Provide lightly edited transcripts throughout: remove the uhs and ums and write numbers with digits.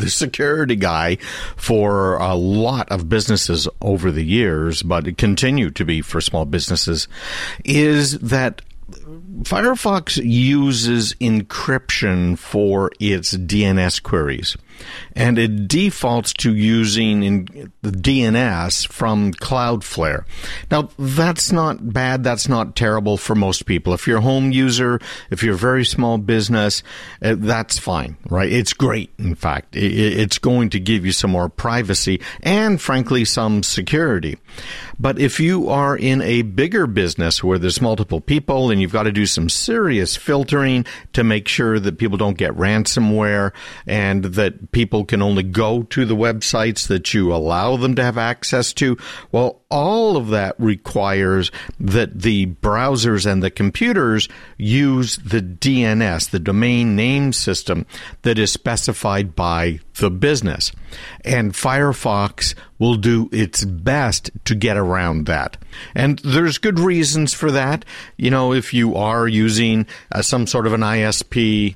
the security guy for a lot of businesses over the years, but it continued to be for small businesses, is that Firefox uses encryption for its DNS queries, and it defaults to using the DNS from Cloudflare. Now, that's not bad. That's not terrible for most people. If you're a home user, if you're a very small business, that's fine, right? It's great, in fact. It's going to give you some more privacy and, frankly, some security. But if you are in a bigger business where there's multiple people and you've got to do some serious filtering to make sure that people don't get ransomware and that people can only go to the websites that you allow them to have access to, well, all of that requires that the browsers and the computers use the DNS, the domain name system, that is specified by the business. And Firefox will do its best to get around that. And there's good reasons for that. You know, if you are using some sort of an ISP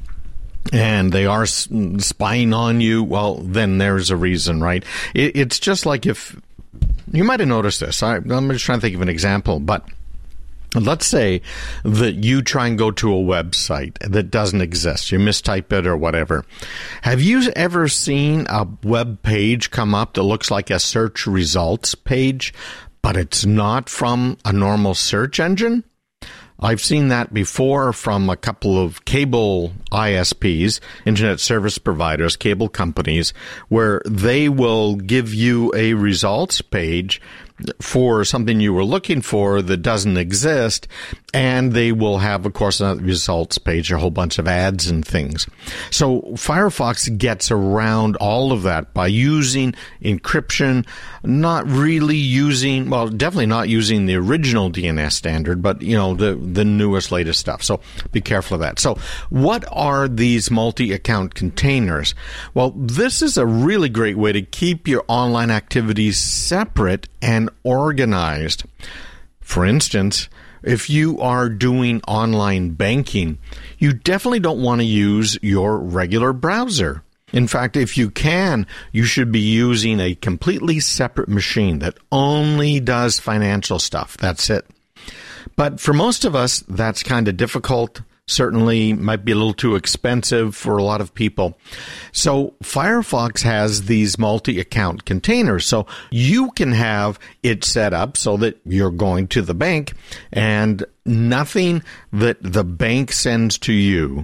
and they are spying on you, well, then there's a reason, right? It's just like if you might have noticed this. I'm just trying to think of an example, but let's say that you try and go to a website that doesn't exist. You mistype it or whatever. Have you ever seen a web page come up that looks like a search results page, but it's not from a normal search engine? I've seen that before from a couple of cable ISPs, internet service providers, cable companies, where they will give you a results page for something you were looking for that doesn't exist, and they will have, of course, on the results page a whole bunch of ads and things. So Firefox gets around all of that by using encryption, not really using, well, definitely not using the original DNS standard, but, you know, the newest, latest stuff. So be careful of that. So what are these multi-account containers? Well, this is a really great way to keep your online activities separate and organized. For instance, if you are doing online banking, you definitely don't want to use your regular browser. In fact, if you can, you should be using a completely separate machine that only does financial stuff. That's it. But for most of us, that's kind of difficult. Certainly might be a little too expensive for a lot of people. So Firefox has these multi-account containers. So you can have it set up so that you're going to the bank and nothing that the bank sends to you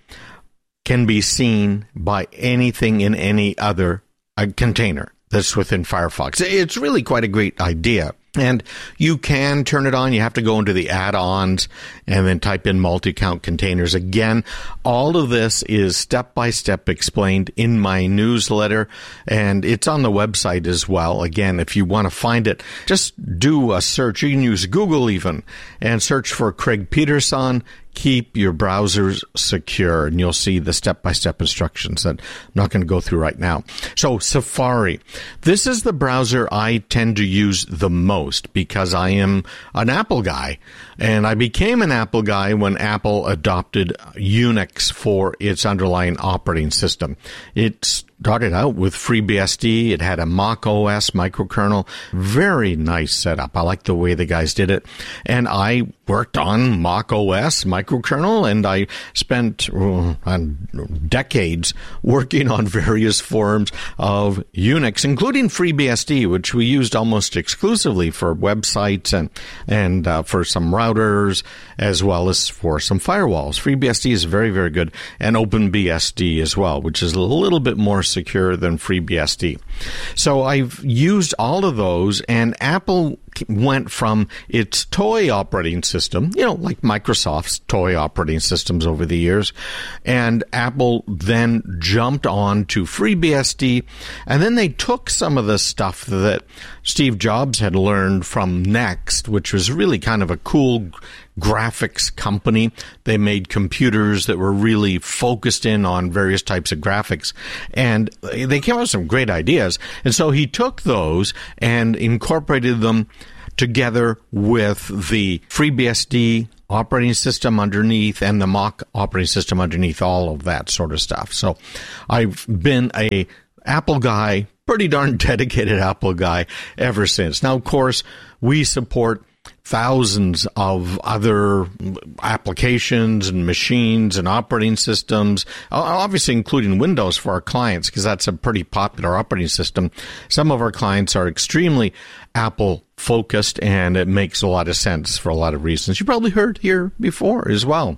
can be seen by anything in any other container that's within Firefox. It's really quite a great idea. And you can turn it on. You have to go into the add-ons and then type in multi-account containers. Again, all of this is step-by-step explained in my newsletter, and it's on the website as well. Again, if you want to find it, just do a search. You can use Google even and search for Craig Peterson. Keep your browsers secure, and you'll see the step-by-step instructions that I'm not going to go through right now. So Safari. This is the browser I tend to use the most because I am an Apple guy, and I became an Apple guy when Apple adopted Unix for its underlying operating system. It started out with FreeBSD. It had a Mac OS microkernel. Very nice setup. I like the way the guys did it. And I worked on Mac OS microkernel, and I spent decades working on various forms of Unix, including FreeBSD, which we used almost exclusively for websites and for some routers, as well as for some firewalls. FreeBSD is very, very good, and OpenBSD as well, which is a little bit more secure than FreeBSD. So I've used all of those, and Apple went from its toy operating system, you know, like Microsoft's toy operating systems over the years, and Apple then jumped on to FreeBSD, and then they took some of the stuff that Steve Jobs had learned from Next, which was really kind of a cool graphics company. They made computers that were really focused in on various types of graphics, and they came up with some great ideas. And so he took those and incorporated them together with the FreeBSD operating system underneath and the Mach operating system underneath, all of that sort of stuff. So I've been a Apple guy, pretty darn dedicated Apple guy ever since. Now, of course, we support thousands of other applications and machines and operating systems, obviously including Windows for our clients, because that's a pretty popular operating system. Some of our clients are extremely Apple focused, and it makes a lot of sense for a lot of reasons. You probably heard here before as well.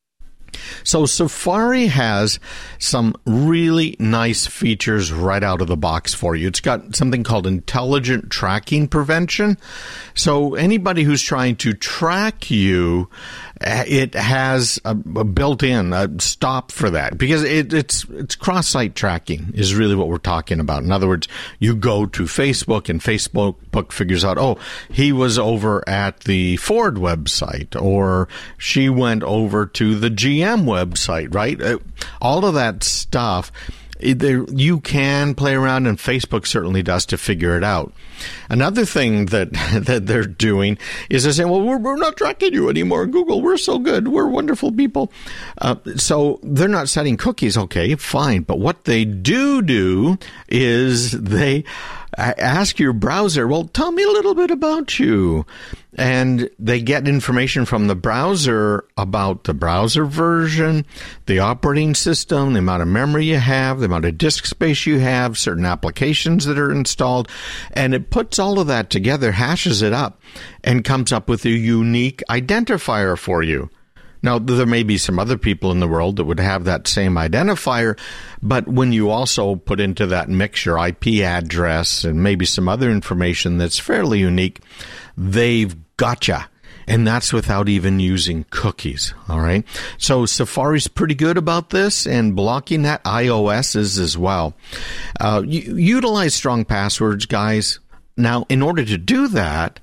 So Safari has some really nice features right out of the box for you. It's got something called intelligent tracking prevention. So anybody who's trying to track you, it has a built-in stop for that, because it's cross-site tracking is really what we're talking about. In other words, you go to Facebook and Facebook figures out, oh, he was over at the Ford website, or she went over to the GM website, right? All of that stuff. You can play around, and Facebook certainly does, to figure it out. Another thing that they're doing is they're saying, well, we're not tracking you anymore, Google. We're so good. We're wonderful people. So they're not setting cookies. Okay, fine. But what they do is they ask your browser, well, tell me a little bit about you. And they get information from the browser about the browser version, the operating system, the amount of memory you have, the amount of disk space you have, certain applications that are installed. And it puts all of that together, hashes it up, and comes up with a unique identifier for you. Now, there may be some other people in the world that would have that same identifier, but when you also put into that mix your IP address and maybe some other information that's fairly unique, they've gotcha. And that's without even using cookies, all right? So Safari's pretty good about this, and blocking that. iOS is as well. Utilize strong passwords, guys. Now, in order to do that,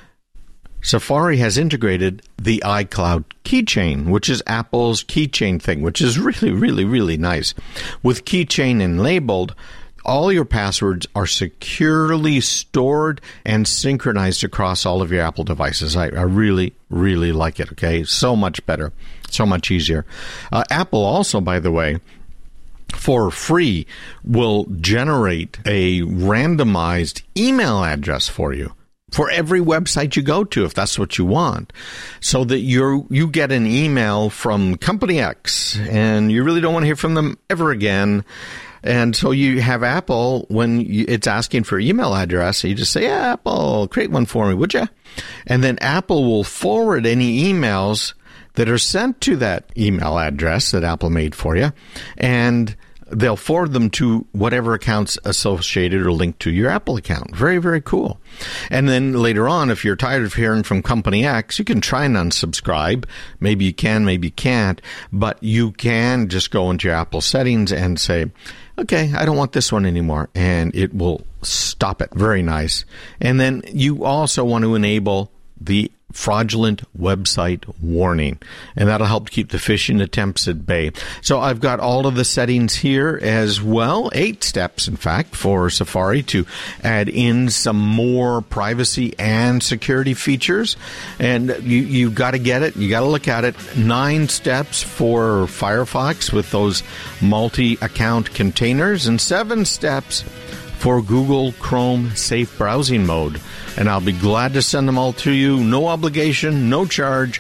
Safari has integrated the iCloud keychain, which is Apple's keychain thing, which is really, really, really nice. With keychain enabled, all your passwords are securely stored and synchronized across all of your Apple devices. I really, really like it, okay? So much better, so much easier. Apple also, by the way, for free, will generate a randomized email address for you, for every website you go to, if that's what you want, so that you get an email from Company X, and you really don't want to hear from them ever again. And so you have Apple, when it's asking for email address, you just say, yeah, Apple, create one for me, would you? And then Apple will forward any emails that are sent to that email address that Apple made for you, and they'll forward them to whatever accounts associated or linked to your Apple account. Very, very cool. And then later on, if you're tired of hearing from Company X, you can try and unsubscribe. Maybe you can, maybe you can't. But you can just go into your Apple settings and say, okay, I don't want this one anymore. And it will stop it. Very nice. And then you also want to enable the fraudulent website warning, and that'll help keep the phishing attempts at bay. So I've got all of the settings here as well, 8 steps, in fact, for Safari to add in some more privacy and security features. And you got to get it. You got to look at it. 9 steps for Firefox with those multi-account containers, and 7 steps for Google Chrome Safe Browsing Mode. And I'll be glad to send them all to you. No obligation, no charge.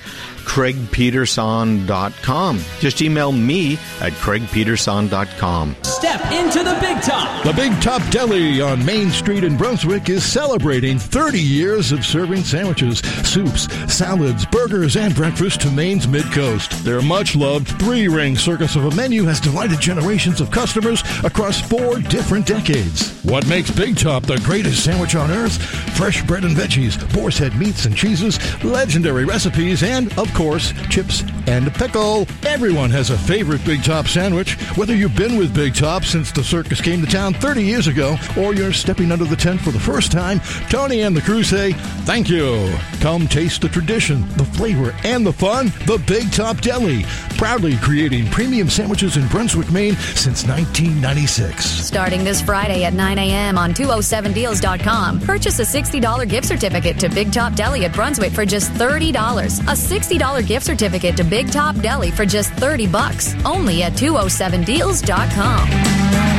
CraigPeterson.com. Just email me at CraigPeterson.com. Step into the Big Top. The Big Top Deli on Main Street in Brunswick is celebrating 30 years of serving sandwiches, soups, salads, burgers, and breakfast to Maine's Mid-Coast. Their much-loved 3-ring circus of a menu has delighted generations of customers across 4 different decades. What makes Big Top the greatest sandwich on earth? Fresh bread and veggies, boar's head meats and cheeses, legendary recipes, and, of course, chips and pickle. Everyone has a favorite Big Top sandwich. Whether you've been with Big Top since the circus came to town 30 years ago, or you're stepping under the tent for the first time, Tony and the crew say, thank you. Come taste the tradition, the flavor, and the fun. The Big Top Deli, proudly creating premium sandwiches in Brunswick, Maine since 1996. Starting this Friday at 9 a.m. a.m. on 207deals.com. Purchase a $60 gift certificate to Big Top Deli at Brunswick for just $30. A $60 gift certificate to Big Top Deli for just $30. Only at 207deals.com.